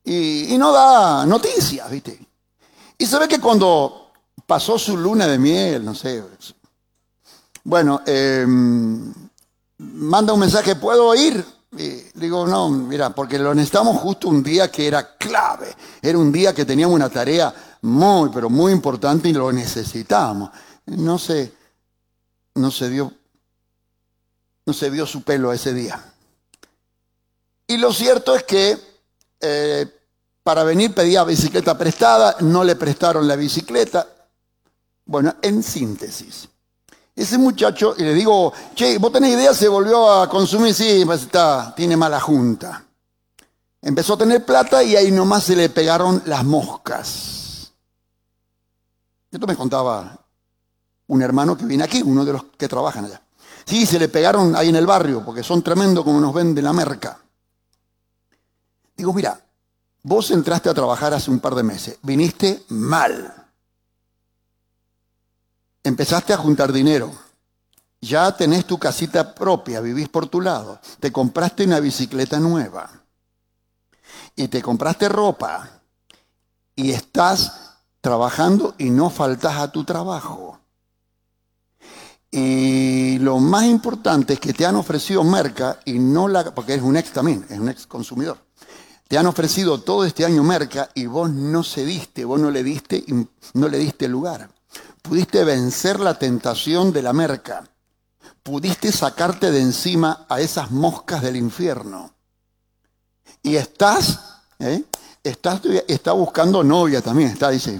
y no da noticias, ¿viste? Y se ve que cuando pasó su luna de miel, no sé, bueno, manda un mensaje, ¿puedo ir? Y digo, no, mira, porque lo necesitamos justo un día que era clave. Era un día que teníamos una tarea muy, pero muy importante y lo necesitábamos. No se vio su pelo ese día. Y lo cierto es que para venir pedía bicicleta prestada, no le prestaron la bicicleta. Bueno, en síntesis, ese muchacho, y le digo, che, ¿vos tenés idea? Se volvió a consumir, sí, pues tiene mala junta. Empezó a tener plata y ahí nomás se le pegaron las moscas. Esto me contaba un hermano que viene aquí, uno de los que trabajan allá. Sí, se le pegaron ahí en el barrio, porque son tremendos como nos venden la merca. Digo, mira, vos entraste a trabajar hace un par de meses, viniste mal. Empezaste a juntar dinero, ya tenés tu casita propia, vivís por tu lado, te compraste una bicicleta nueva y te compraste ropa y estás trabajando y no faltás a tu trabajo. Y lo más importante es que te han ofrecido merca y no porque eres un ex también, es un ex consumidor. Te han ofrecido todo este año merca y vos no cediste, vos no le diste lugar. Pudiste vencer la tentación de la merca. Pudiste sacarte de encima a esas moscas del infierno. Y estás buscando novia también, dice.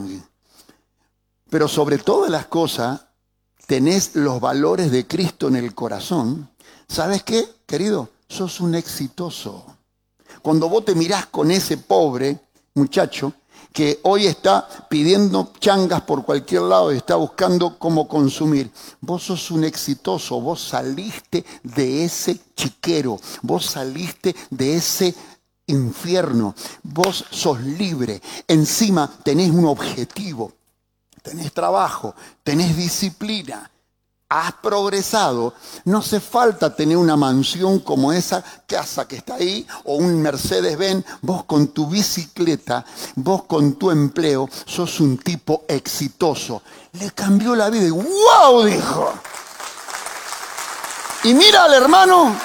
Pero sobre todas las cosas, tenés los valores de Cristo en el corazón. ¿Sabes qué, querido? Sos un exitoso. Cuando vos te mirás con ese pobre muchacho que hoy está pidiendo changas por cualquier lado y está buscando cómo consumir. Vos sos un exitoso, vos saliste de ese chiquero, vos saliste de ese infierno, vos sos libre. Encima tenés un objetivo, tenés trabajo, tenés disciplina. Has progresado, no hace falta tener una mansión como esa casa que está ahí o un Mercedes-Benz. Vos con tu bicicleta, vos con tu empleo, sos un tipo exitoso. Le cambió la vida y ¡wow! Dijo. Y mira al hermano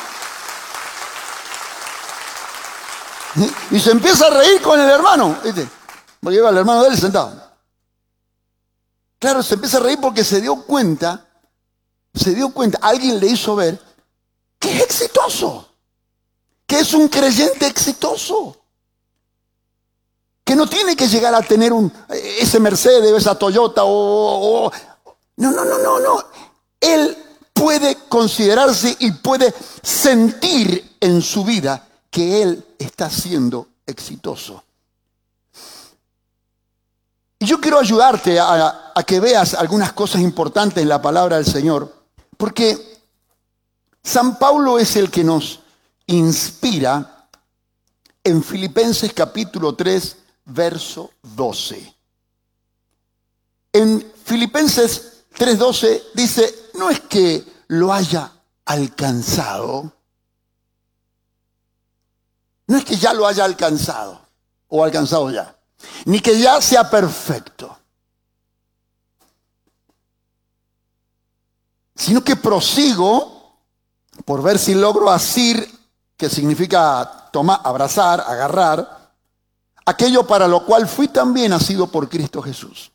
y se empieza a reír con el hermano, ¿viste? Porque lleva al hermano de él sentado. Claro, se empieza a reír porque se dio cuenta, alguien le hizo ver que es exitoso, que es un creyente exitoso, que no tiene que llegar a tener ese Mercedes o esa Toyota no. Él puede considerarse y puede sentir en su vida que él está siendo exitoso. Y yo quiero ayudarte a que veas algunas cosas importantes en la palabra del Señor, porque San Pablo es el que nos inspira en Filipenses capítulo 3, verso 12. En Filipenses 3:12 dice, no es que lo haya alcanzado, no es que ya lo haya alcanzado o alcanzado ya, ni que ya sea perfecto, sino que prosigo por ver si logro asir, que significa tomar, abrazar, agarrar, aquello para lo cual fui también asido por Cristo Jesús.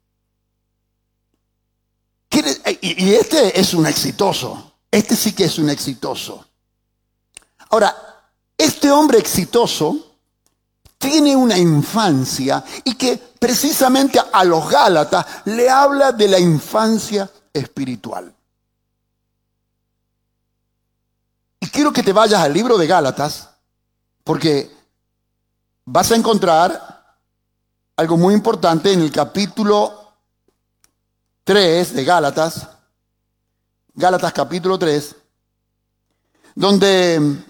Y este es un exitoso, este sí que es un exitoso. Ahora, este hombre exitoso tiene una infancia y que precisamente a los Gálatas le habla de la infancia espiritual. Y quiero que te vayas al libro de Gálatas porque vas a encontrar algo muy importante en el capítulo 3 de Gálatas capítulo 3, donde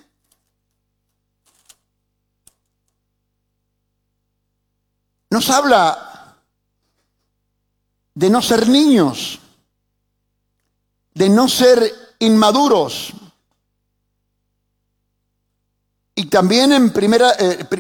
nos habla de no ser niños, de no ser inmaduros. Y también en